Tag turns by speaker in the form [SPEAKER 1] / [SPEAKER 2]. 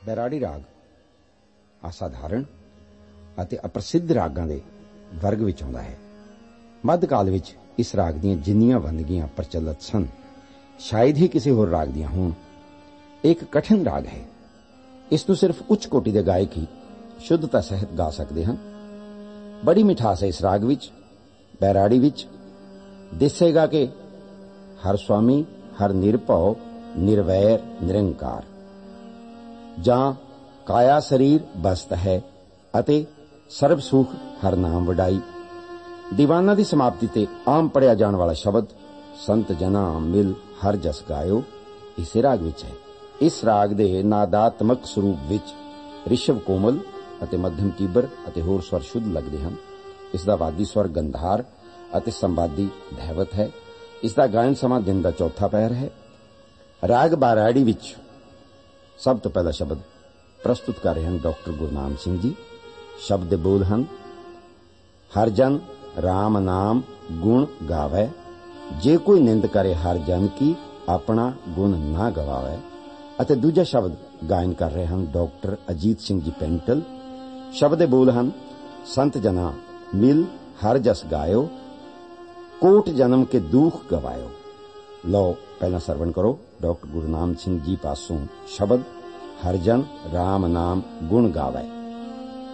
[SPEAKER 1] बैराड़ी राग असाधारण ਅਤੇ ਅਪ੍ਰਸਿੱਧ ਰਾਗਾਂ ਦੇ ਵਰਗ ਵਿੱਚ ਆਉਂਦਾ ਹੈ। ਮੱਧਕਾਲ ਵਿੱਚ ਇਸ ਰਾਗ ਦੀਆਂ ਜਿੰਨੀਆਂ ਵੰਨਗੀਆਂ ਪ੍ਰਚਲਿਤ ਸਨ, ਸ਼ਾਇਦ ਹੀ ਕਿਸੇ ਹੋਰ ਰਾਗ ਦੀਆਂ ਹੋਣ। ਇਹ ਇੱਕ ਕਠਿਨ ਰਾਗ ਹੈ। ਇਸ ਨੂੰ ਸਿਰਫ ਉੱਚ ਕੋਟੀ ਦੇ ਗਾਇਕ ਹੀ ਸ਼ੁੱਧਤਾ ਸਹਿਤ ਗਾ ਸਕਦੇ ਹਨ। ਬੜੀ ਮਿਠਾਸ ਹੈ ਇਸ ਰਾਗ ਵਿੱਚ। ਬੈਰਾੜੀ ਵਿੱਚ ਦਿਸੇਗਾ ਕਿ ਹਰ ਸੁਆਮੀ, ਹਰ ਨਿਰਭਉ, ਨਿਰਵੈਰ, ਨਿਰੰਕਾਰ, ਜਾਂ ਕਾਇਆ ਸਰੀਰ ਬਸਤ ਹੈ ਅਤੇ ਸਰਬ ਸੁਖ ਹਰ ਨਾਮ ਵਡਾਈ। ਦੀਵਾਨਾਂ ਦੀ ਸਮਾਪਤੀ ਤੇ ਆਮ ਪੜਿਆ ਜਾਣ ਵਾਲਾ ਸ਼ਬਦ ਸੰਤ ਜਨਾ ਮਿਲ ਹਰ ਜਸ ਗਾਇਓ ਇਸੇ ਰਾਗ ਵਿੱਚ ਹੈ। ਇਸ ਰਾਗ ਦੇ ਨਾਦਾਤਮਕ ਸਰੂਪ ਵਿੱਚ ਰਿਸ਼ਵ ਕੋਮਲ ਅਤੇ ਮੱਧਮ ਤੀਬਰ ਅਤੇ ਹੋਰ ਸਵਰ ਸ਼ੁੱਧ ਲੱਗਦੇ ਹਨ। ਇਸ ਦਾ ਵਾਦੀ ਸਵਰ ਗੰਧਾਰ ਅਤੇ ਸੰਵਾਦੀ ਧੈਵਤ ਹੈ। ਇਸ ਦਾ ਗਾਇਨ ਸਮਾਂ ਦਿਨ ਦਾ ਚੌਥਾ ਪਹਿਰ ਹੈ। ਰਾਗ ਬੈਰਾੜੀ ਵਿੱਚ ਸਭ ਤੋਂ ਪਹਿਲਾ ਸ਼ਬਦ ਪ੍ਰਸਤੁਤ ਕਰ ਰਹੇ ਹਨ ਡਾਕਟਰ ਗੁਰਨਾਮ ਸਿੰਘ ਜੀ। ਸ਼ਬਦ ਦੇ ਬੋਲ ਹਨ: ਹਰ ਜਨ ਰਾਮ ਨਾਮ ਗੁਣ ਗਾਵੈ, ਜੇ ਕੋਈ ਨਿੰਦ ਕਰੇ ਹਰ ਜਨ ਕੀ ਆਪਣਾ ਗੁਣ ਨਾ ਗਵਾਵੈ। ਅਤੇ ਦੂਜਾ ਸ਼ਬਦ ਗਾਇਨ ਕਰ ਰਹੇ ਹਨ ਡਾਕਟਰ ਅਜੀਤ ਸਿੰਘ ਜੀ ਪੈਂਟਲ। ਸ਼ਬਦ ਦੇ ਬੋਲ ਹਨ: ਸੰਤ ਜਨਾ ਮਿਲ ਹਰ ਜਸ ਗਾਇਓ, ਕੋਟ ਜਨਮ ਕੇ ਦੁਖ ਗਵਾਇਓ। ਲਓ ਪਹਿਲਾਂ ਸਰਵਣ ਕਰੋ ਡਾਕਟਰ ਗੁਰਨਾਮ ਸਿੰਘ ਜੀ ਪਾਸੋਂ ਸ਼ਬਦ ਹਰ ਜਨ ਰਾਮ ਨਾਮ ਗੁਣ ਗਾਵੈ।